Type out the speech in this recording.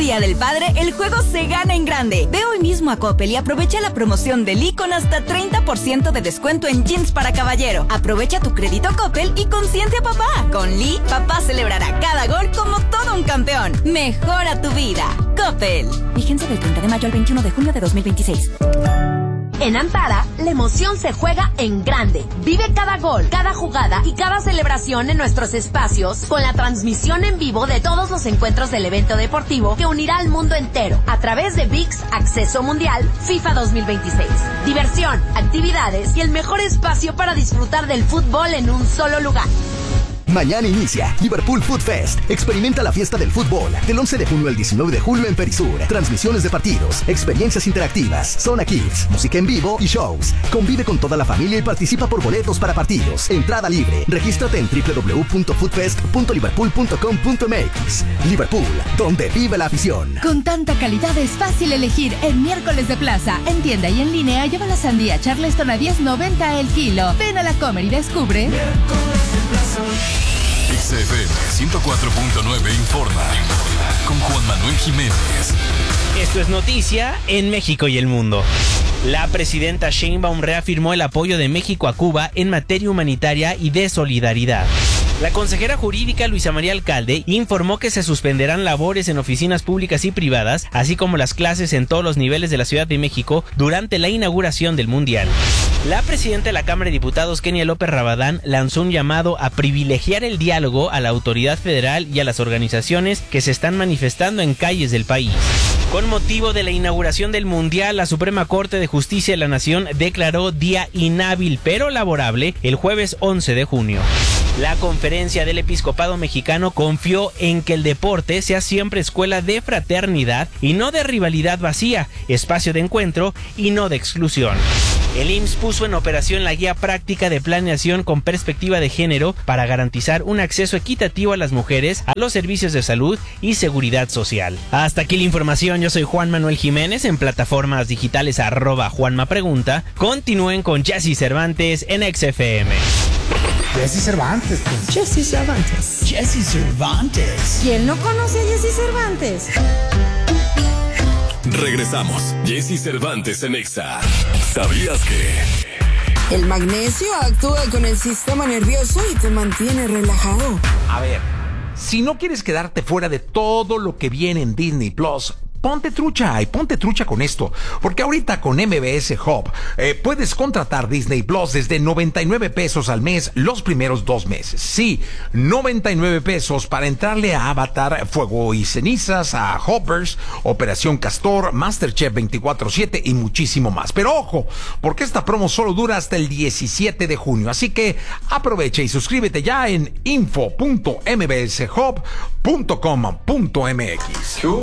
Día del Padre, el juego se gana en grande. Ve hoy mismo a Coppel y aprovecha la promoción de Lee con hasta 30% de descuento en jeans para caballero. Aprovecha tu crédito Coppel y consiente a papá. Con Lee, papá celebrará cada gol como todo un campeón. Mejora tu vida. Coppel. Vigencia del 30 de mayo al 21 de junio de 2026. En Antara, la emoción se juega en grande. Vive cada gol, cada jugada y cada celebración en nuestros espacios con la transmisión en vivo de todos los encuentros del evento deportivo que unirá al mundo entero a través de ViX Acceso Mundial FIFA 2026. Diversión, actividades y el mejor espacio para disfrutar del fútbol en un solo lugar. Mañana inicia Liverpool Food Fest. Experimenta la fiesta del fútbol del 11 de junio al 19 de julio en Perisur. Transmisiones de partidos, experiencias interactivas, zona kids, música en vivo y shows. Convive con toda la familia y participa por boletos para partidos. Entrada libre. Regístrate en www.foodfest.liverpool.com.mx. Liverpool, donde vive la afición. Con tanta calidad es fácil elegir en Miércoles de Plaza. En tienda y en línea lleva la sandía Charleston a $10.90 el kilo. Ven a la Comer y descubre. XFM 104.9 informa con Juan Manuel Jiménez. Esto es noticia en México y el mundo. La presidenta Sheinbaum reafirmó el apoyo de México a Cuba en materia humanitaria y de solidaridad. La consejera jurídica Luisa María Alcalde informó que se suspenderán labores en oficinas públicas y privadas, así como las clases en todos los niveles de la Ciudad de México durante la inauguración del Mundial. La presidenta de la Cámara de Diputados, Kenia López Rabadán, lanzó un llamado a privilegiar el diálogo a la autoridad federal y a las organizaciones que se están manifestando en calles del país. Con motivo de la inauguración del Mundial, la Suprema Corte de Justicia de la Nación declaró día inhábil pero laborable el jueves 11 de junio. La Conferencia del Episcopado Mexicano confió en que el deporte sea siempre escuela de fraternidad y no de rivalidad vacía, espacio de encuentro y no de exclusión. El IMSS puso en operación la guía práctica de planeación con perspectiva de género para garantizar un acceso equitativo a las mujeres a los servicios de salud y seguridad social. Hasta aquí la información, yo soy Juan Manuel Jiménez, en plataformas digitales @JuanmaPregunta. Continúen con Jesse Cervantes en XFM. Jesse Cervantes, pues. Jesse Cervantes. Jesse Cervantes. ¿Quién no conoce a Jesse Cervantes? Regresamos. Jesse Cervantes en Exa. ¿Sabías que? El magnesio actúa con el sistema nervioso y te mantiene relajado. A ver, si no quieres quedarte fuera de todo lo que viene en Disney Plus, ponte trucha y ponte trucha con esto, porque ahorita con MBS Hub puedes contratar Disney Plus desde 99 pesos al mes los primeros 2 meses. Sí, 99 pesos para entrarle a Avatar, Fuego y Cenizas, a Hoppers, Operación Castor, MasterChef 24/7 y muchísimo más. Pero ojo, porque esta promo solo dura hasta el 17 de junio, así que aprovecha y suscríbete ya en info.mbshub.com.mx.